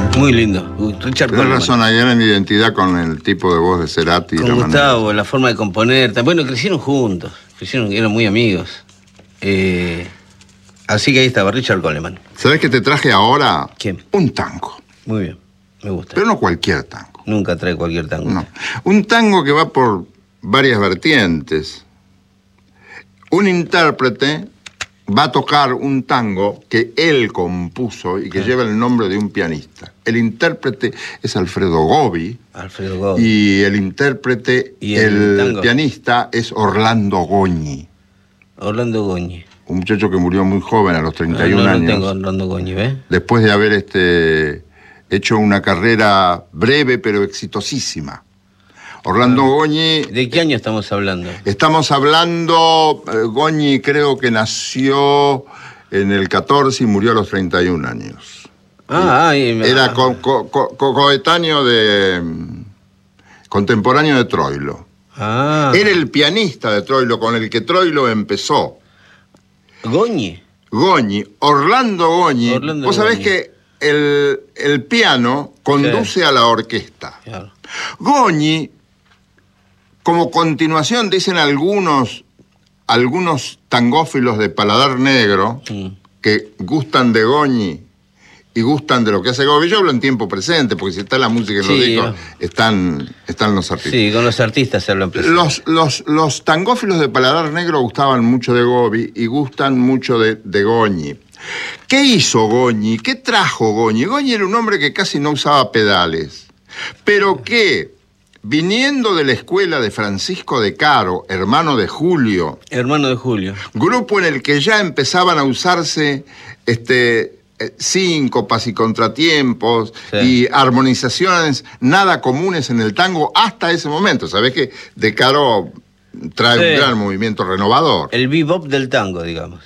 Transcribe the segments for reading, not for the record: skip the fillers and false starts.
Muy lindo. Richard Tienes Coleman. razón, hay gran identidad con el tipo de voz de Cerati. Con Gustavo, la forma de componer. Bueno, crecieron juntos. Eran muy amigos. Así que ahí estaba, Richard Coleman. ¿Sabés qué te traje ahora? ¿Quién? Un tango. Muy bien, me gusta. Pero no cualquier tango. Nunca trae cualquier tango. No. Un tango que va por varias vertientes. Un intérprete va a tocar un tango que él compuso y que lleva el nombre de un pianista. El intérprete es Alfredo Gobbi. Alfredo Gobbi. Y el intérprete, ¿Y el pianista, es Orlando Goñi. Orlando Goñi. Un muchacho que murió muy joven, a los 31 no años. No tengo Orlando Goñi, ¿ves? Después de haber hecho una carrera breve pero exitosísima. Orlando Goñi... ¿De qué año estamos hablando? Estamos hablando... Goñi creo que nació en el 14 y murió a los 31 años. Era coetáneo contemporáneo de Troilo. Era el pianista de Troilo, con el que Troilo empezó. ¿Goñi? Goñi, Orlando Goñi. Vos sabés que el piano conduce a la orquesta. Claro. Goñi, como continuación, dicen algunos tangófilos de paladar negro que gustan de Goñi y gustan de lo que hace Gobbi. Yo hablo en tiempo presente, porque si está la música en los discos, están los artistas. Sí, con los artistas se hablan presente. Los tangófilos de paladar negro gustaban mucho de Gobbi y gustan mucho de Goñi. ¿Qué hizo Goñi? ¿Qué trajo Goñi? Goñi era un hombre que casi no usaba pedales, pero que, viniendo de la escuela de Francisco de Caro, hermano de Julio... Hermano de Julio. Grupo en el que ya empezaban a usarse síncopas y contratiempos y armonizaciones nada comunes en el tango hasta ese momento. Sabés que De Caro trae un gran movimiento renovador. El bebop del tango, digamos.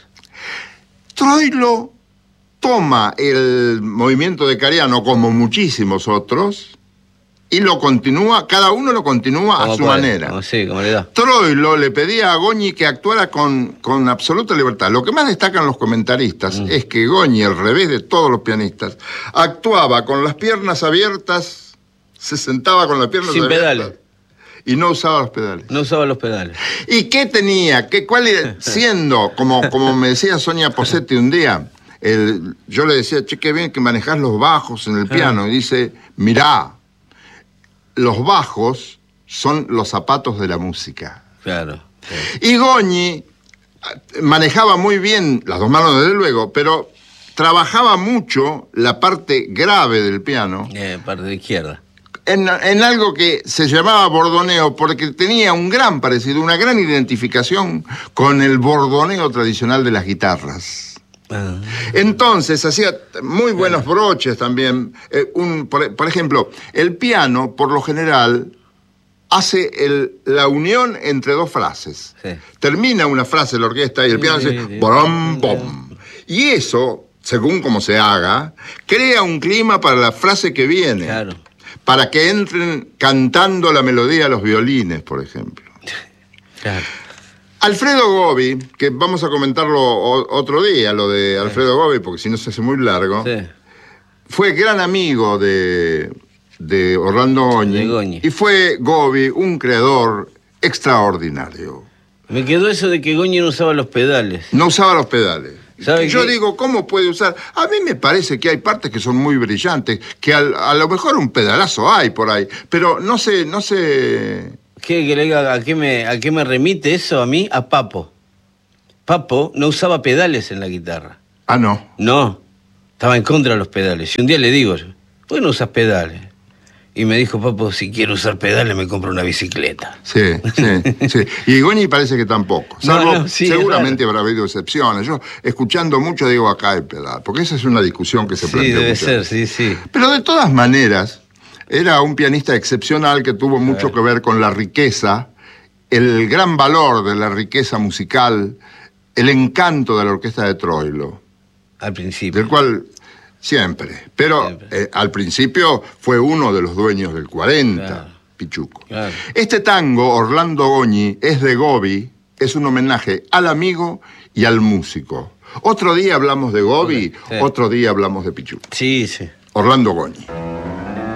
Troilo toma el movimiento de Cariano, como muchísimos otros, y lo continúa, cada uno lo continúa a su manera. Como le da. Troilo le pedía a Goñi que actuara con absoluta libertad. Lo que más destacan los comentaristas es que Goñi, al revés de todos los pianistas, actuaba con las piernas abiertas, se sentaba con las piernas abiertas. Sin pedales. Y no usaba los pedales. No usaba los pedales. ¿Y qué tenía? ¿Cuál era? Siendo, como me decía Sonia Posetti un día, yo le decía, che, qué bien que manejás los bajos en el piano. Y dice, mirá, los bajos son los zapatos de la música. Claro. Y Goñi manejaba muy bien las dos manos, desde luego, pero trabajaba mucho la parte grave del piano. Parte de izquierda. En algo que se llamaba bordoneo, porque tenía un gran parecido, una gran identificación con el bordoneo tradicional de las guitarras. Entonces hacía muy buenos broches también. Por ejemplo, el piano, por lo general, hace la unión entre dos frases. Sí. Termina una frase la orquesta y el piano hace bom, bom. Y eso, según como se haga, crea un clima para la frase que viene. Claro. Para que entren cantando la melodía los violines, por ejemplo. Claro. Alfredo Gobbi, que vamos a comentarlo otro día, lo de Alfredo Gobbi, porque si no se hace muy largo, fue gran amigo de Orlando Goñi, y fue Gobbi un creador extraordinario. Me quedó eso de que Goñi no usaba los pedales. No usaba los pedales. Yo digo, ¿cómo puede usar? A mí me parece que hay partes que son muy brillantes, que a lo mejor un pedalazo hay por ahí, pero no sé... ¿Qué le diga, ¿a qué me remite eso a mí? A Papo. Papo no usaba pedales en la guitarra. Ah, ¿no? No, estaba en contra de los pedales. Y un día le digo, ¿por qué no usas pedales? Y me dijo, Papo, si quiero usar pedales me compro una bicicleta. Sí. Y Goñi parece que tampoco. Salvo, seguramente habrá habido excepciones. Yo, escuchando mucho, digo, acá hay pedal. Porque esa es una discusión que se plantea. Debe ser, sí. Pero de todas maneras, era un pianista excepcional que tuvo mucho que ver con la riqueza, el gran valor de la riqueza musical, el encanto de la orquesta de Troilo. Al principio. Del cual... Siempre. Pero al principio fue uno de los dueños del 40, Pichuco. Claro. Este tango, Orlando Goñi, es de Gobbi, es un homenaje al amigo y al músico. Otro día hablamos de Gobbi, otro día hablamos de Pichuco. Sí. Orlando Goñi.